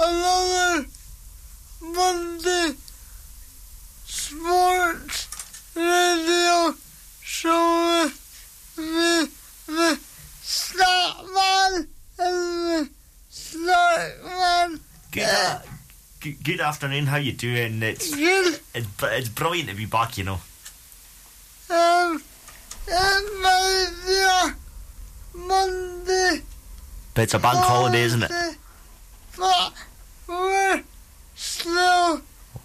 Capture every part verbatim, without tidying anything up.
another Monday Sports Radio show with the, the Snapman and the Snapman. Good, uh, good, good afternoon, how you doing? It's, good. It's, it's brilliant to be back, you know. Um, it might be a Monday. But it's a bank holiday, isn't it? But we're still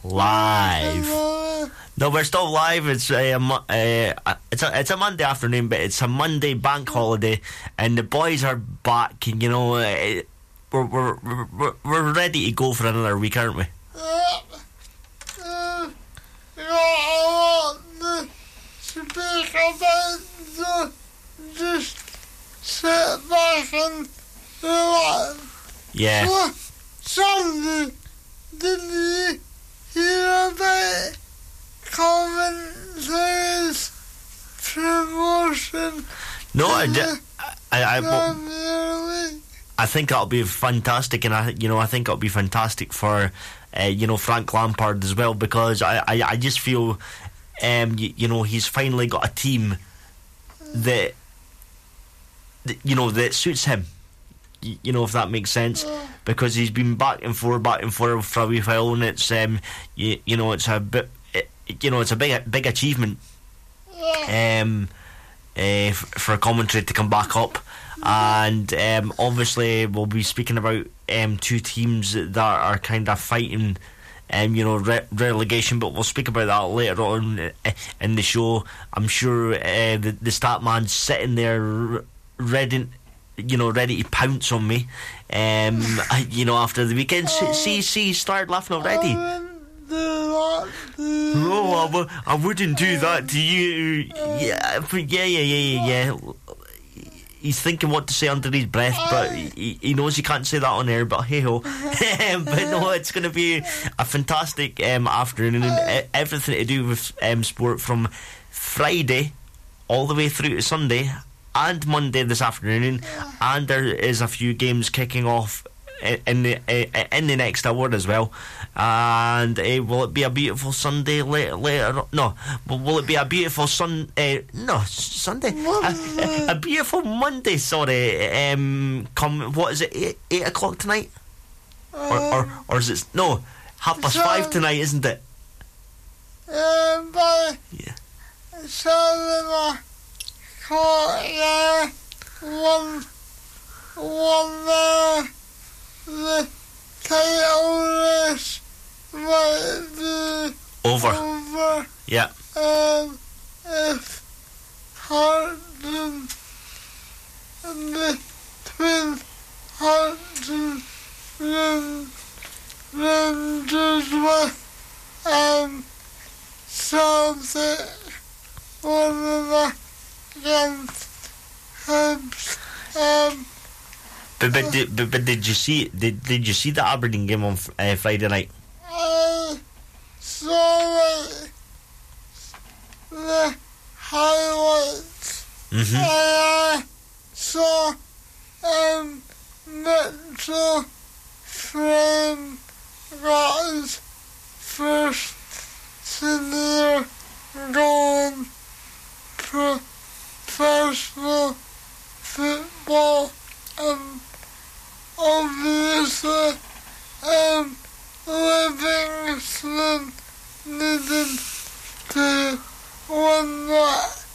live. No, we're still live. It's a, a uh, it's a it's a Monday afternoon, but it's a Monday bank holiday, and the boys are back. And you know, uh, we're we're we're we're ready to go for another week, aren't we? Yep. Uh, we got a lot to speak about, so just sit back and relax. Yeah. So, Sunday, did you hear about Commentary's promotion? No, I did. I, I, I, I think that'll be fantastic, and I, you know, I think it'll be fantastic for, uh, you know, Frank Lampard as well, because I, I, I just feel, um, you, you know, he's finally got a team that, that, you know, that suits him. You, you know, if that makes sense, because he's been back and forth, back and forth for a wee while, and it's, um, you, you know, it's a bit, it, you know, it's a big, big achievement, um, uh, f- for Commentary to come back up. And um, obviously we'll be speaking about um, two teams that are kind of fighting, um, you know, re- relegation. But we'll speak about that later on in the show. I'm sure uh, the the stat man's sitting there ready, you know, ready to pounce on me. Um, you know, after the weekend, see, see, see, start laughing already. No, I, w- I wouldn't do that to you. Yeah, yeah, yeah, yeah, yeah. He's thinking what to say under his breath, but he, he knows he can't say that on air, but hey-ho. But no, it's going to be a fantastic um, afternoon, and everything to do with um, sport from Friday all the way through to Sunday and Monday this afternoon, and there is a few games kicking off in the in the next hour as well. And uh, will it be a beautiful Sunday later? later no, will it be a beautiful sun? Uh, no, Sunday. A, a beautiful Monday. Sorry. Um, come. What is it? Eight, eight o'clock tonight? Or, or or is it no half past five tonight? Isn't it? Um, but yeah. Seven o'clock. Yeah. One. One. Uh, the title race might be over. over. Yeah. Um, if Hearts and, and between Hearts and Rangers with um, Celtic winning against Hibs. Um, But but did, but, but did you see did did you see the Aberdeen game on uh, Friday night? I saw it, the highlights. Mm-hmm. I uh, saw um, Mitchell Frame got his first senior goal in professional football. Um, obviously, um, Livingston needed to win that